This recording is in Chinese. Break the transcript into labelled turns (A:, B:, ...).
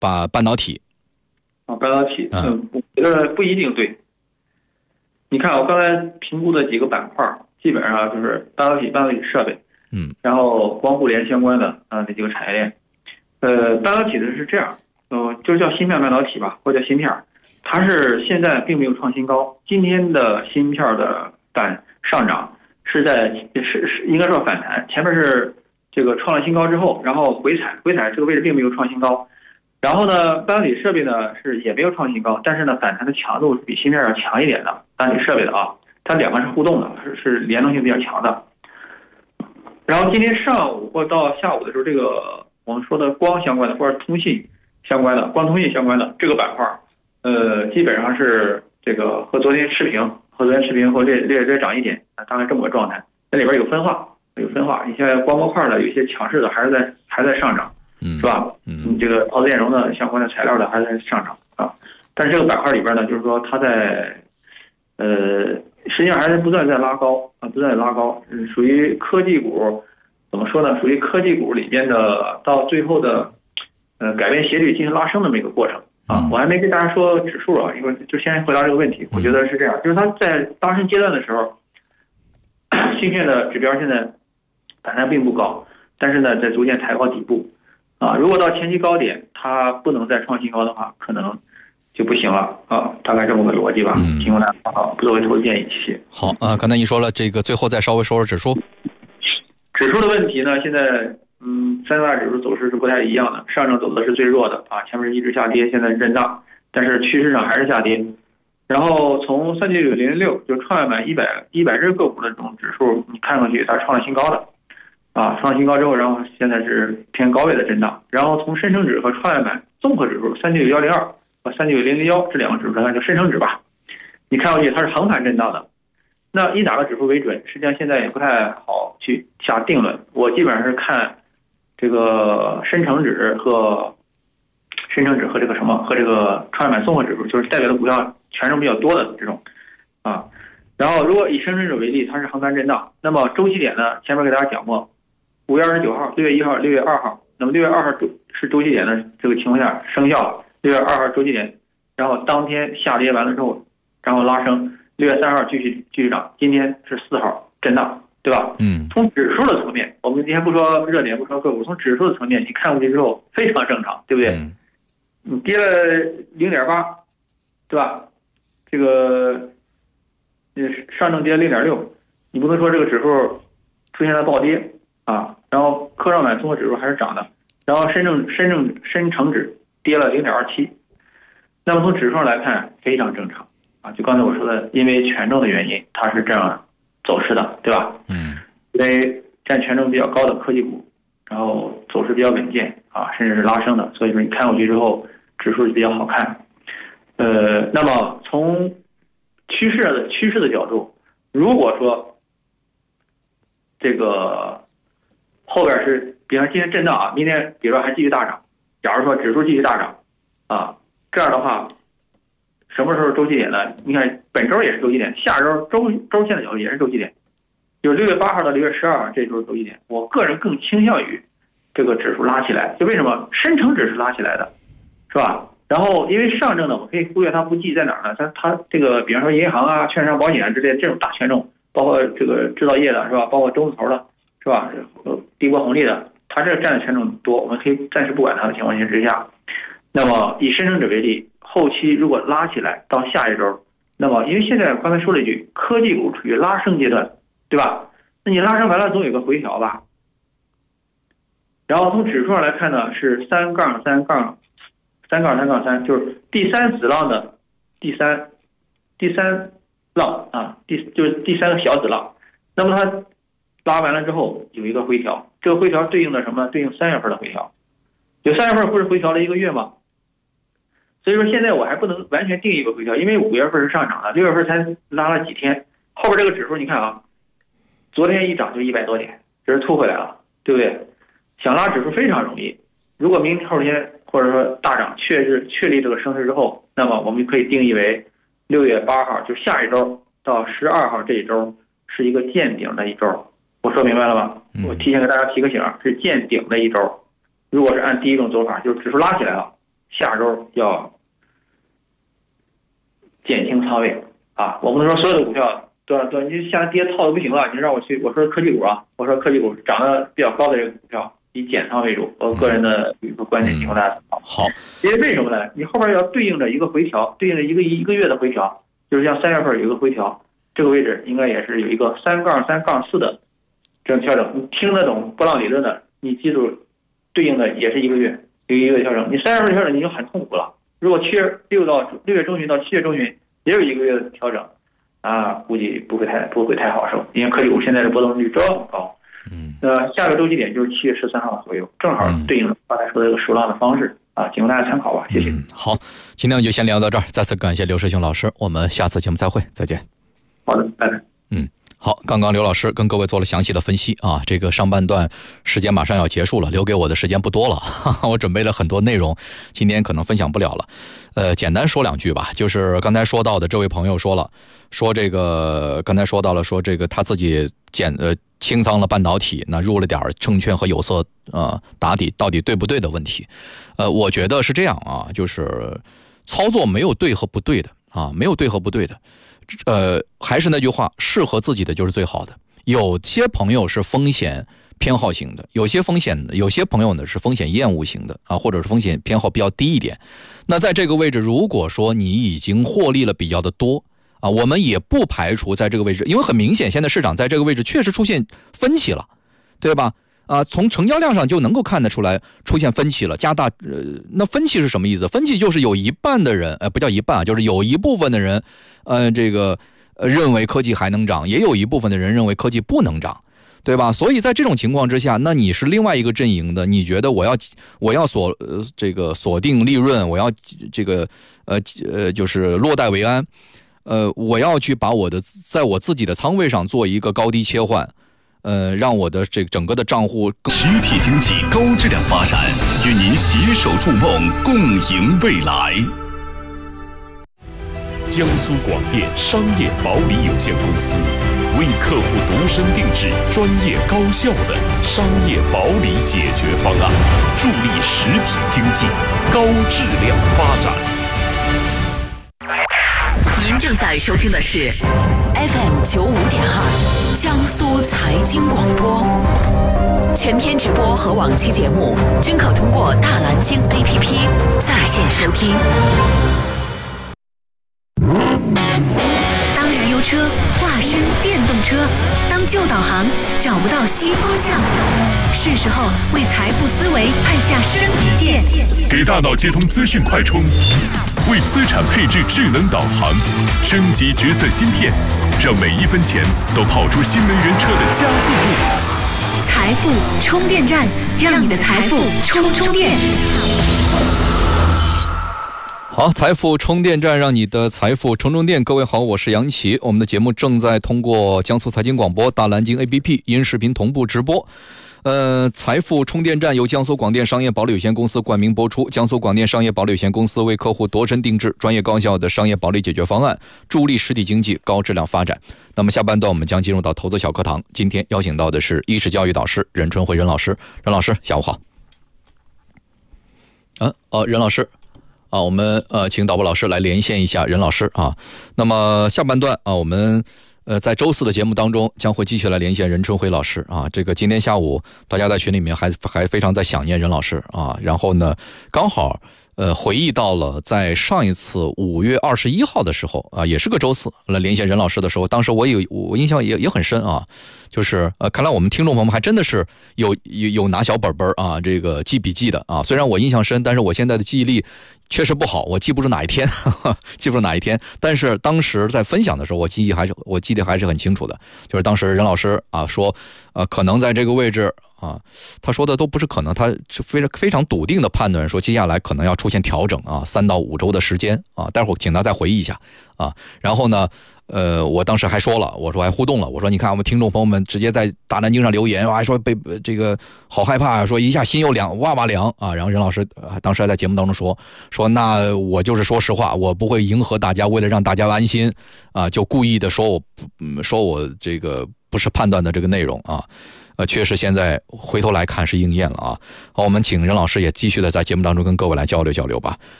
A: 把半导体。
B: 半导体，我觉得不一定对。你看我刚才评估的几个板块，基本上就是半导体设备，然后光互联相关的那几个产业链。半导体的是这样，就叫芯片半导体吧，或者叫芯片，它是现在并没有创新高。今天的芯片的上涨是应该说反弹，前面是这个创了新高之后，然后回踩这个位置并没有创新高。然后呢，半导体设备呢也没有创新高，但是呢反弹的强度是比芯片要强一点的。半导体设备的它两个是互动的，是联动性比较强的。然后今天上午或到下午的时候，这个我们说的光相关的或者通信相关的、光通信相关的这个板块，基本上是这个和昨天持平或略涨一点，大概这么个状态。那里边有分化，你像光模块的有一些强势的还在上涨。是吧？这个陶瓷炼融的相关的材料的还在上涨但是这个板块里边呢，就是说它在实际上还是不断在拉高，属于科技股，怎么说呢？属于科技股里边的到最后的改变斜率进行拉升的这么一个过程我还没跟大家说指数一会儿就先回答这个问题。我觉得是这样，就是它在拉升阶段的时候，芯片的指标现在反弹并不高，但是呢在逐渐抬高底部。如果到前期高点它不能再创新高的话，可能就不行了大概这么个逻辑吧。提供大家作为投资建议。谢谢。
A: 好刚才你说了这个，最后再稍微说说指数。
B: 指数的问题呢，现在三大指数走势是不太一样的，上证走的是最弱的前面一直下跌，现在震荡，但是趋势上还是下跌。然后从39.06就创业板100只个股的这种指数，你看上去它创了新高的。创新高之后，然后现在是偏高位的震荡。然后从深成指和创业板综合指数39102和39001这两个指数来看，就深成指吧，你看上去它是横盘震荡的。那以哪个指数为准？实际上现在也不太好去下定论。我基本上是看这个深成指和这个和这个创业板综合指数，就是代表的股票权重比较多的这种然后如果以深成指为例，它是横盘震荡，那么周期点呢，前面给大家讲过，5月29号、6月1号、6月2号，那么6月2号是周期点的这个情况下生效了，6月2号周期点，然后当天下跌完了之后，然后拉升，6月3号继续涨，今天是4号震荡，对吧？从指数的层面，我们今天不说热点，不说个股，从指数的层面，你看过去之后非常正常，对不对？你跌了0.8，对吧？这个上证跌0.6，你不能说这个指数出现了暴跌然后科创板综合指数还是涨的，然后深成指跌了0.27，那么从指数上来看非常正常就刚才我说的，因为权重的原因，它是这样走势的，对吧？因为占权重比较高的科技股，然后走势比较稳健甚至是拉升的，所以说你看过去之后，指数就比较好看。那么从趋势的角度，如果说这个后边是，比方今天震荡明天比如说还继续大涨，假如说指数继续大涨这样的话，什么时候周期点呢？你看本周也是周期点，下周周线的角度也是周期点，就6月8号到6月12号这周周期点。我个人更倾向于这个指数拉起来，就为什么深成指是拉起来的，是吧？然后因为上证呢，我可以忽略它不计在哪儿呢？它这个比方说银行券商、保险之类的这种大权重，包括这个制造业的是吧？包括中字头的是吧？帝国红利的，它这占的权重多，我们可以暂时不管它的情况之下。那么以深成指为例，后期如果拉起来到下一周，那么因为现在刚才说了一句，科技股处于拉升阶段，对吧？那你拉升完了总有个回调吧。然后从指数上来看呢，是3-3-3-3，就是第三子浪的第三浪就是第三个小子浪。那么它拉完了之后有一个回调，这个回调对应的什么？对应3月份的回调。有3月份不是回调了1个月吗？所以说现在我还不能完全定义一个回调，因为5月份是上涨的，6月份才拉了几天，后边这个指数你看昨天一涨就100多点，这是吐回来了，对不对？想拉指数非常容易。如果明天后天或者说大涨确立这个升势之后，那么我们可以定义为6月8号就下一周到12号这一周是一个见顶的一周。我说明白了吗？我提前给大家提个醒，是见顶的一周。如果是按第一种走法，就是指数拉起来了， 下周要减轻仓位啊。我不能说所有的股票都你现在跌套的不行了，你让我去，我说科技股啊，我说科技股涨得比较高的这个股票以减仓为主，我个人的一个观点提供大家参考。
A: 好，
B: 因为为什么呢？你后边要对应着一个回调，对应着一个月的回调，就是像3月份有一个回调，这个位置应该也是有一个3-3-4的这种调整。你听得懂波浪理论的，你记住，对应的也是一个月，有一个月调整。你3月份调整你就很痛苦了。如果6月中旬到7月中旬也有一个月的调整啊，估计不会太好受，因为科技股现在的波动率这么高。下个周期点就是7月13号左右，正好对应刚才说的这个数浪的方式啊，仅供大家参考吧，谢谢。
A: 好，今天我们就先聊到这儿，再次感谢刘世雄老师，我们下次节目再会，再见。
B: 好的，拜拜。
A: 好，刚刚刘老师跟各位做了详细的分析啊，这个上半段时间马上要结束了，留给我的时间不多了，我准备了很多内容，今天可能分享不了了。简单说两句吧，就是刚才说到的这位朋友说这个刚才说到了说这个他自己清仓了半导体，那入了点证券和有色打底到底对不对的问题。我觉得是这样啊，就是操作没有对和不对的啊，没有对和不对的。还是那句话，适合自己的就是最好的。有些朋友是风险偏好型的，有些朋友呢是风险厌恶型的啊，或者是风险偏好比较低一点。那在这个位置，如果说你已经获利了比较的多啊，我们也不排除在这个位置，因为很明显现在市场在这个位置确实出现分歧了，对吧？从成交量上就能够看得出来出现分歧了，加大那分歧是什么意思？分歧就是有一半的人不叫一半啊，就是有一部分的人认为科技还能涨，也有一部分的人认为科技不能涨，对吧？所以在这种情况之下，那你是另外一个阵营的，你觉得我要锁定利润，我要就是落袋为安，我要去把在我自己的仓位上做一个高低切换。让我的这整个的账户
C: 实体经济高质量发展，与您携手筑梦，共赢未来。江苏广电商业保理有限公司为客户度身定制专业高效的商业保理解决方案，助力实体经济高质量发展。
D: 您正在收听的是 FM95.2 江苏财经广播，全天直播和往期节目均可通过大蓝鲸 APP 在线收听。当燃油车化身电动车，当旧导航找不到新方向，是时候为财富思维按下升级键，
C: 给大脑接通资讯快充，为资产配置智能导航，升级决策芯片，让每一分钱都跑出新能源车的加速度。
D: 财富充电站，让你的财富充电。
A: 好，财富充电站，让你的财富充电。各位好，我是杨奇，我们的节目正在通过江苏财经广播大蓝鲸 APP 音视频同步直播。财富充电站由江苏广电商业保理有限公司冠名播出。江苏广电商业保理有限公司为客户度身定制专业高效的商业保理解决方案，助力实体经济高质量发展。那么下半段我们将进入到投资小课堂，今天邀请到的是意识教育导师任春辉任老师。任老师下午好。任老师我们请导播老师来连线一下任老师啊。那么下半段我们在周四的节目当中将会继续来连线任春辉老师啊。这个今天下午大家在群里面还非常在想念任老师啊。然后呢，刚好回忆到了在上一次5月21号的时候啊，也是个周四来连线任老师的时候，当时我印象也很深啊。就是看来我们听众朋友们还真的是有拿小本本啊，这个记笔记的啊。虽然我印象深，但是我现在的记忆力确实不好，我记不住哪一天，但是当时在分享的时候，我记得还是很清楚的。就是当时任老师啊说，可能在这个位置啊，他说的都不是可能，他是非常笃定的判断说，接下来可能要出现调整啊，3到5周的时间啊。待会儿请他再回忆一下啊。然后呢，我当时还说了，我说还互动了，我说你看我们听众朋友们直接在大蓝鲸上留言，还说被这个好害怕，说一下心又凉，哇哇凉啊。然后任老师当时还在节目当中说那我就是说实话，我不会迎合大家，为了让大家安心啊，就故意的说我这个不是判断的这个内容啊。 确实现在回头来看是应验了啊。好，我们请任老师也继续的在节目当中跟各位来交流交流吧。